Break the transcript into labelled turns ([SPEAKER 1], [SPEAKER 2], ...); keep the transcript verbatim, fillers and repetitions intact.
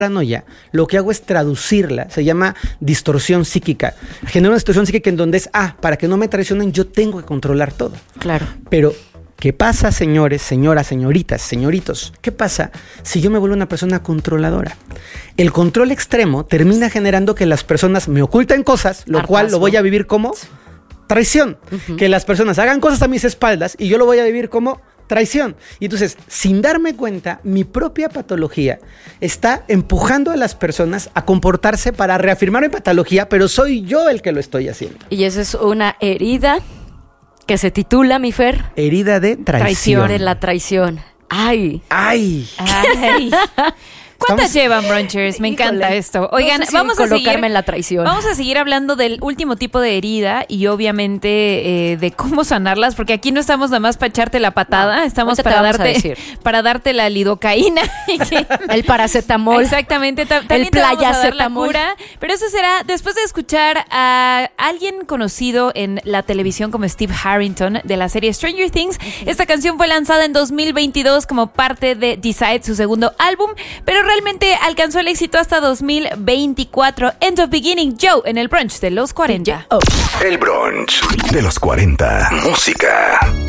[SPEAKER 1] paranoia, lo que hago es traducirla, se llama distorsión psíquica. Genera una distorsión psíquica en donde es, ah, para que no me traicionen yo tengo que controlar todo.
[SPEAKER 2] Claro.
[SPEAKER 1] Pero, ¿qué pasa, señores, señoras, señoritas, señoritos? ¿Qué pasa si yo me vuelvo una persona controladora? El control extremo termina generando que las personas me oculten cosas, lo
[SPEAKER 2] Hartazgo.
[SPEAKER 1] cual lo voy a vivir como traición. Uh-huh. Que las personas hagan cosas a mis espaldas y yo lo voy a vivir como traición. Y entonces, sin darme cuenta, mi propia patología está empujando a las personas a comportarse para reafirmar mi patología, pero soy yo el que lo estoy haciendo.
[SPEAKER 2] Y esa es una herida que se titula, mi Fer,
[SPEAKER 1] herida de traición.
[SPEAKER 2] Traición de la traición. Ay.
[SPEAKER 1] Ay.
[SPEAKER 3] Ay. ¿Cuántas
[SPEAKER 1] Estamos...
[SPEAKER 3] llevan, Brunchers? Me
[SPEAKER 2] Híjole.
[SPEAKER 3] encanta esto. Oigan,
[SPEAKER 2] No sé si
[SPEAKER 3] vamos a
[SPEAKER 2] colocarme
[SPEAKER 3] seguir
[SPEAKER 2] en la traición.
[SPEAKER 3] Vamos a seguir hablando del último tipo de herida y obviamente eh, de cómo sanarlas, porque aquí no estamos nada más para echarte la patada,
[SPEAKER 2] No,
[SPEAKER 3] estamos
[SPEAKER 2] ahorita te
[SPEAKER 3] para
[SPEAKER 2] vamos a
[SPEAKER 3] darte
[SPEAKER 2] decir.
[SPEAKER 3] para darte la lidocaína y que-
[SPEAKER 2] El paracetamol.
[SPEAKER 3] Exactamente, ta- también
[SPEAKER 2] El
[SPEAKER 3] te vamos a dar la
[SPEAKER 2] playacetamol.
[SPEAKER 3] cura, pero eso será después de escuchar a alguien conocido en la televisión como Steve Harrington de la serie Stranger Things. Esta canción fue lanzada en dos mil veintidós como parte de Decide, su segundo álbum, pero realmente alcanzó el éxito hasta dos mil veinticuatro. End of Beginning, Joe, en el brunch de los cuarenta.
[SPEAKER 2] Oh.
[SPEAKER 4] El brunch de los cuarenta. Música.